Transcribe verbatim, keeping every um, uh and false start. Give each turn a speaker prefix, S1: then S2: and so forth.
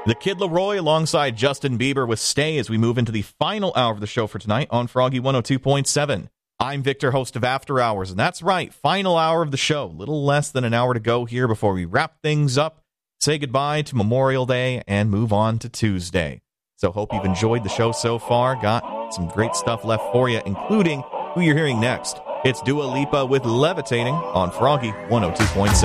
S1: The Kid Laroi alongside Justin Bieber with Stay as we move into the final hour of the show for tonight on Froggy one oh two point seven. I'm Victor, host of After Hours, and that's right, final hour of the show. Little less than an hour to go here before we wrap things up, say goodbye to Memorial Day, and move on to Tuesday. So hope you've enjoyed the show so far. Got some great stuff left for you, including who you're hearing next. It's Dua Lipa with Levitating on Froggy one oh two point seven.